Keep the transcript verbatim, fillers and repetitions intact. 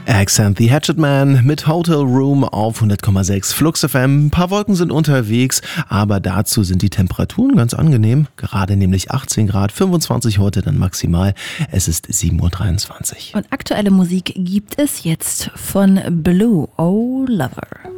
Axe and the Hatchet Man mit Hotel Room auf hundert Komma sechs Flux F M. Ein paar Wolken sind unterwegs, aber dazu sind die Temperaturen ganz angenehm. Gerade nämlich achtzehn Grad, fünfundzwanzig heute dann maximal. Es ist sieben Uhr dreiundzwanzig. Und aktuelle Musik gibt es jetzt von Blue, Oh Lover.